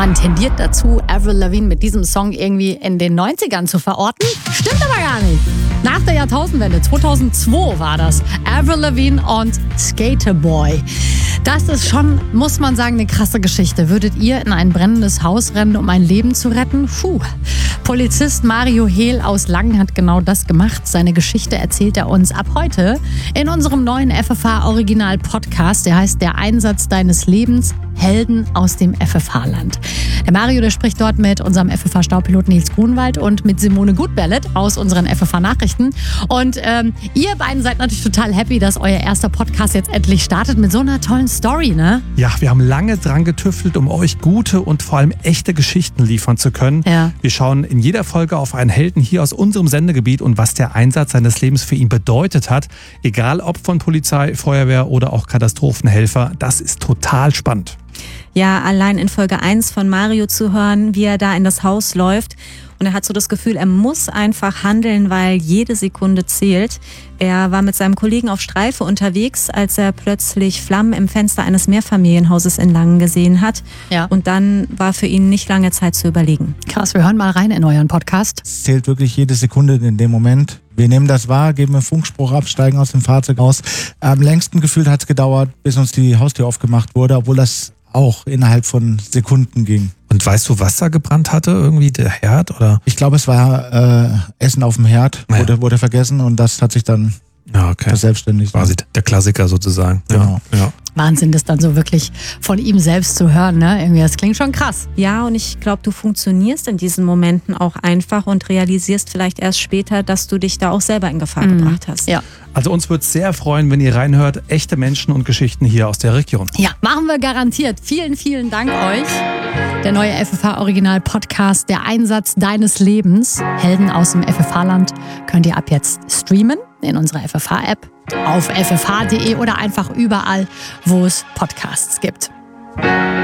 Man tendiert dazu, Avril Lavigne mit diesem Song irgendwie in den 90ern zu verorten. Stimmt aber gar nicht. Nach der Jahrtausendwende, 2002 war das, Avril Lavigne und Skater Boy. Das ist schon, muss man sagen, eine krasse Geschichte. Würdet ihr in ein brennendes Haus rennen, um ein Leben zu retten? Puh. Polizist Mario Hehl aus Langen hat genau das gemacht. Seine Geschichte erzählt er uns ab heute in unserem neuen FFH-Original-Podcast. Der heißt Der Einsatz deines Lebens, Helden aus dem FFH-Land. Der Mario, der spricht dort mit unserem FFH-Staupilot Nils Grunwald und mit Simone Gutberlet aus unseren FFH-Nachrichten. Und ihr beiden seid natürlich total happy, dass euer erster Podcast jetzt endlich startet mit so einer tollen Story, ne? Ja, wir haben lange dran getüftelt, um euch gute und vor allem echte Geschichten liefern zu können. Ja. Wir schauen in jeder Folge auf einen Helden hier aus unserem Sendegebiet und was der Einsatz seines Lebens für ihn bedeutet hat. Egal ob von Polizei, Feuerwehr oder auch Katastrophenhelfer, das ist total spannend. Ja, allein in Folge 1 von Mario zu hören, wie er da in das Haus läuft. Und er hat so das Gefühl, er muss einfach handeln, weil jede Sekunde zählt. Er war mit seinem Kollegen auf Streife unterwegs, als er plötzlich Flammen im Fenster eines Mehrfamilienhauses in Langen gesehen hat. Ja. Und dann war für ihn nicht lange Zeit zu überlegen. Krass, wir hören mal rein in euren Podcast. Es zählt wirklich jede Sekunde in dem Moment. Wir nehmen das wahr, geben einen Funkspruch ab, steigen aus dem Fahrzeug aus. Am längsten gefühlt hat es gedauert, bis uns die Haustür aufgemacht wurde, obwohl das auch innerhalb von Sekunden ging. Und weißt du, was da gebrannt hatte? Irgendwie der Herd oder? Ich glaube, es war Essen auf dem Herd, wurde vergessen und das hat sich dann verselbstständigt. Quasi der Klassiker sozusagen. Genau. Ja. Wahnsinn, das dann so wirklich von ihm selbst zu hören, ne? Irgendwie, das klingt schon krass. Ja, und ich glaube, du funktionierst in diesen Momenten auch einfach und realisierst vielleicht erst später, dass du dich da auch selber in Gefahr gebracht hast. Ja. Also uns würde es sehr freuen, wenn ihr reinhört. Echte Menschen und Geschichten hier aus der Region. Ja, machen wir garantiert. Vielen, vielen Dank euch. Der neue FFH-Original-Podcast, Der Einsatz deines Lebens, Helden aus dem FFH-Land, könnt ihr ab jetzt streamen in unserer FFH-App, auf ffh.de oder einfach überall, wo es Podcasts gibt.